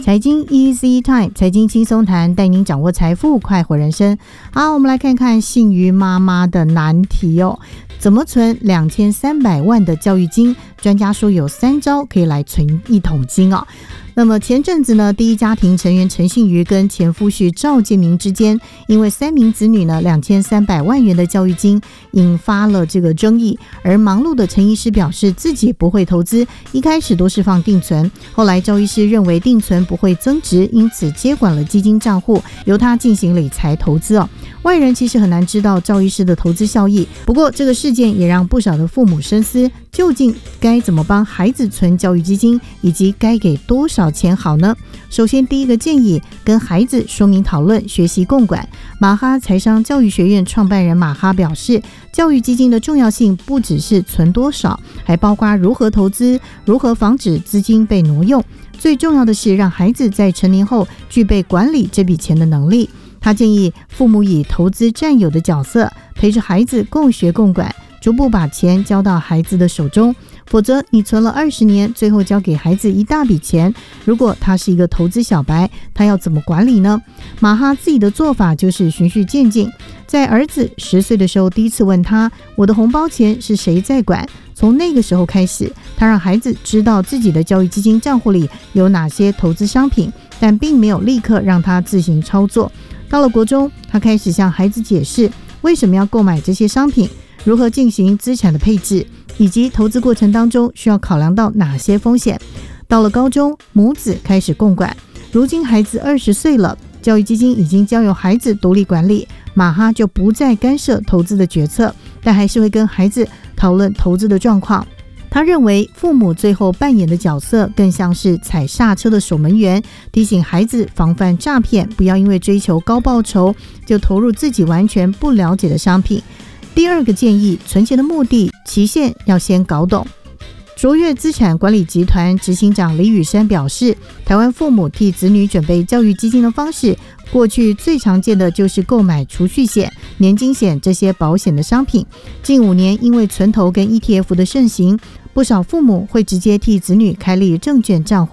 财经 Easy Time， 财经轻松谈，带您掌握财富，快活人生。好，我们来看看幸于妈妈的难题哦。怎么存2300万的教育金？专家说有3招可以来存一桶金哦。那么前阵子呢，第一家庭成员陈幸瑜跟前夫婿赵建明之间，因为3名子女呢2300万元的教育金引发了这个争议。而忙碌的陈医师表示自己不会投资，一开始都是放定存，后来赵医师认为定存不会增值，因此接管了基金账户，由他进行理财投资哦。外人其实很难知道赵医师的投资效益，不过这个事件也让不少的父母深思，究竟该怎么帮孩子存教育基金，以及该给多少钱好呢？首先第一个建议，跟孩子说明讨论，学习共管。马哈财商教育学院创办人马哈表示，教育基金的重要性不只是存多少，还包括如何投资，如何防止资金被挪用，最重要的是让孩子在成年后具备管理这笔钱的能力。他建议父母以投资战友的角色，陪着孩子共学共管，逐步把钱交到孩子的手中，否则你存了20年，最后交给孩子一大笔钱，如果他是一个投资小白，他要怎么管理呢？马哈自己的做法就是循序渐进，在儿子10岁的时候，第一次问他，我的红包钱是谁在管？从那个时候开始，他让孩子知道自己的教育基金账户里有哪些投资商品，但并没有立刻让他自行操作。到了国中，他开始向孩子解释为什么要购买这些商品，如何进行资产的配置，以及投资过程当中需要考量到哪些风险。到了高中，母子开始共管，如今孩子20岁了，教育基金已经交由孩子独立管理，马哈就不再干涉投资的决策，但还是会跟孩子讨论投资的状况。他认为父母最后扮演的角色更像是踩刹车的守门员，提醒孩子防范诈骗，不要因为追求高报酬就投入自己完全不了解的商品。第二个建议，存钱的目的期限要先搞懂。卓越资产管理集团执行长李宇山表示，台湾父母替子女准备教育基金的方式，过去最常见的就是购买储蓄险、年金险这些保险的商品。近5年，因为存投跟 ETF 的盛行，不少父母会直接替子女开立证券账户，